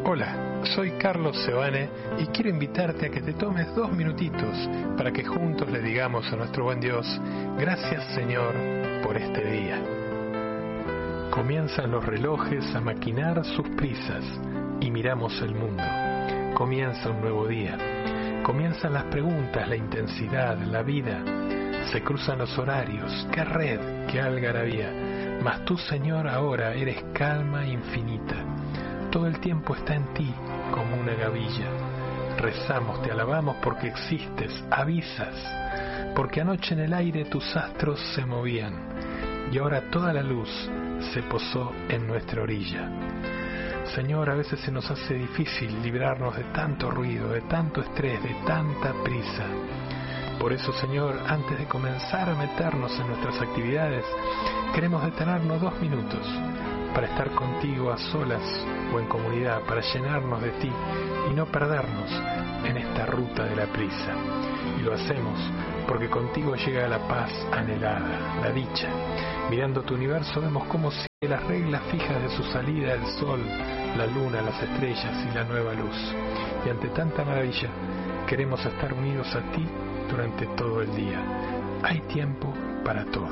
Hola, soy Carlos Sebane y quiero invitarte a que te tomes 2 minutitos para que juntos le digamos a nuestro buen Dios, gracias Señor por este día. Comienzan los relojes a maquinar sus prisas y miramos el mundo. Comienza un nuevo día. Comienzan las preguntas, la intensidad, la vida. Se cruzan los horarios, qué red, qué algarabía. Mas tú, Señor, ahora eres calma infinita. Todo el tiempo está en ti como una gavilla. Rezamos, te alabamos porque existes, avisas, porque anoche en el aire tus astros se movían y ahora toda la luz se posó en nuestra orilla. Señor, a veces se nos hace difícil librarnos de tanto ruido, de tanto estrés, de tanta prisa. Por eso, Señor, antes de comenzar a meternos en nuestras actividades, queremos detenernos 2 minutos para estar contigo a solas o en comunidad, para llenarnos de ti y no perdernos en esta ruta de la prisa. Y lo hacemos porque contigo llega la paz anhelada, la dicha. Mirando tu universo vemos cómo sigue las reglas fijas de su salida, el sol, la luna, las estrellas y la nueva luz. Y ante tanta maravilla, queremos estar unidos a ti durante todo el día. Hay tiempo para todo.